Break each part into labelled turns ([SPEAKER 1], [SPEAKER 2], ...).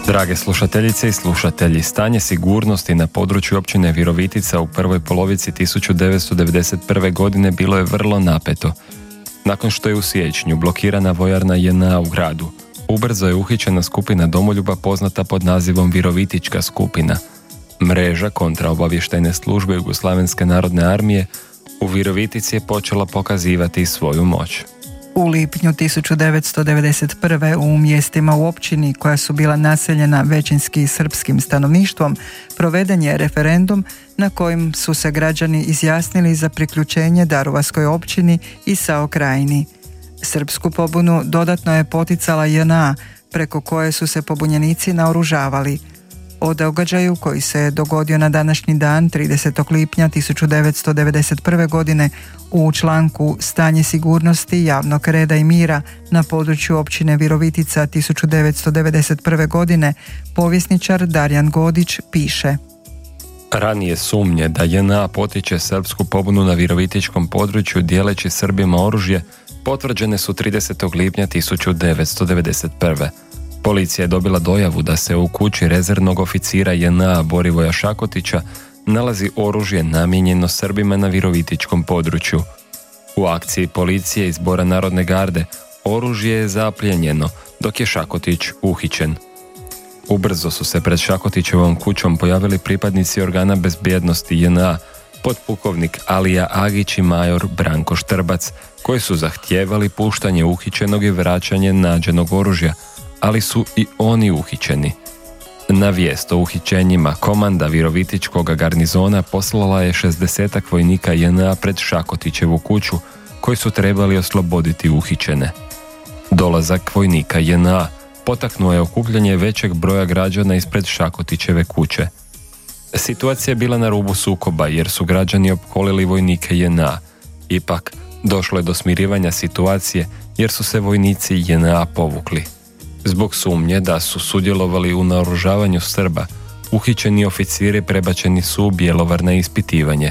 [SPEAKER 1] Drage slušateljice i slušatelji, stanje sigurnosti na području općine Virovitica u prvoj polovici 1991. godine bilo je vrlo napeto. Nakon što je u siječnju blokirana vojarna JNA u gradu, ubrzo je uhićena skupina domoljuba poznata pod nazivom Virovitička skupina. Mreža kontraobavještajne službe Jugoslavenske narodne armije u Virovitici je počela pokazivati svoju moć.
[SPEAKER 2] U lipnju 1991. u mjestima u općini koja su bila naseljena većinski srpskim stanovništvom proveden je referendum na kojem su se građani izjasnili za priključenje Daruvarskoj općini i SAO Krajini. Srpsku pobunu dodatno je poticala JNA, preko koje su se pobunjenici naoružavali. O događaju koji se dogodio na današnji dan 30. lipnja 1991. godine u članku Stanje sigurnosti, javnog reda i mira na području općine Virovitica 1991. godine povjesničar Darjan Godić piše:
[SPEAKER 1] Ranije sumnje da JNA potiče srpsku pobunu na virovitičkom području dijeleći Srbima oružje potvrđene su 30. lipnja 1991. Policija je dobila dojavu da se u kući rezervnog oficira JNA Borivoja Šakotića nalazi oružje namijenjeno Srbima na virovitičkom području. U akciji policije iz Zbora Narodne garde oružje je zaplijenjeno dok je Šakotić uhićen. Ubrzo su se pred Šakotićevom kućom pojavili pripadnici organa bezbjednosti JNA, potpukovnik Alija Agić i major Branko Štrbac, koji su zahtijevali puštanje uhićenog i vraćanje nađenog oružja, ali su i oni uhićeni. Na vijest o uhićenjima komanda Virovitičkog garnizona poslala je 60 vojnika JNA pred Šakotićevu kuću, koji su trebali osloboditi uhićene. Dolazak vojnika JNA potaknuo je okupljanje većeg broja građana ispred Šakotićeve kuće. Situacija je bila na rubu sukoba jer su građani opkolili vojnike JNA. Ipak, došlo je do smirivanja situacije jer su se vojnici JNA povukli. Zbog sumnje da su sudjelovali u naoružavanju Srba, uhićeni oficiri prebačeni su u Bjelovar na ispitivanje.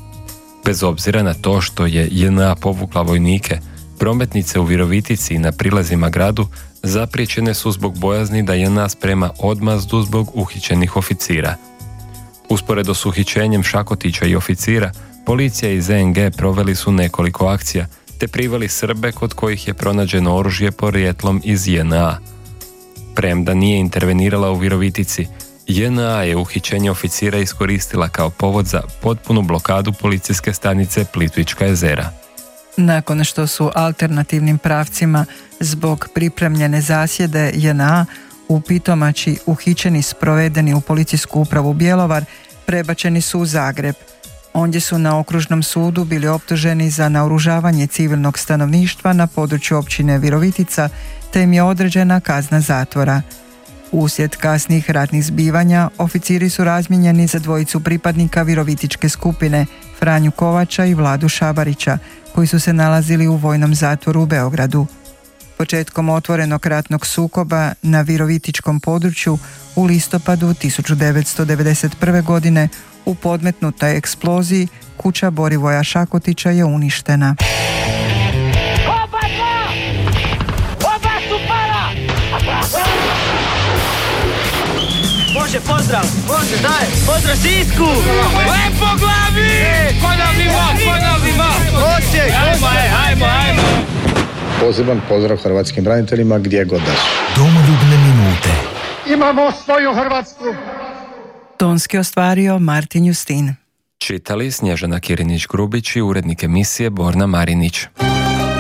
[SPEAKER 1] Bez obzira na to što je JNA povukla vojnike, prometnice u Virovitici i na prilazima gradu zapriječene su zbog bojazni da JNA sprema odmazdu zbog uhićenih oficira. Usporedo s uhićenjem Šakotića i oficira, policija i ZNG proveli su nekoliko akcija te priveli Srbe kod kojih je pronađeno oružje porijeklom iz JNA. Premda nije intervenirala u Virovitici, JNA je uhićenje oficira iskoristila kao povod za potpunu blokadu policijske stanice Plitvička jezera.
[SPEAKER 2] Nakon što su alternativnim pravcima zbog pripremljene zasjede JNA u Pitomači uhićeni sprovedeni u policijsku upravu Bjelovar, prebačeni su u Zagreb. Ondje su na okružnom sudu bili optuženi za naoružavanje civilnog stanovništva na području općine Virovitica, te im je određena kazna zatvora. Uslijed kasnijih ratnih zbivanja, oficiri su razmijenjeni za dvojicu pripadnika Virovitičke skupine, Franju Kovača i Vladu Šabarića, koji su se nalazili u vojnom zatvoru u Beogradu. Početkom otvorenog ratnog sukoba na Virovitičkom području u listopadu 1991. godine u podmetnutoj eksploziji kuća Borivoja Šakotića je uništena.
[SPEAKER 3] Oba su pala! Može, pozdrav! Može, daj! Pozdrav Sisku! Lepo glavi! Konavni mat! Osijek! Ajmo!
[SPEAKER 4] Poseban pozdrav hrvatskim braniteljima gdje god da su.
[SPEAKER 5] Domoljubne minute.
[SPEAKER 6] Imamo svoju Hrvatsku!
[SPEAKER 2] Tonski ostvario Martin Justin.
[SPEAKER 1] Čitali Snježana Kirinić-Grubić i urednik emisije Borna Marinić.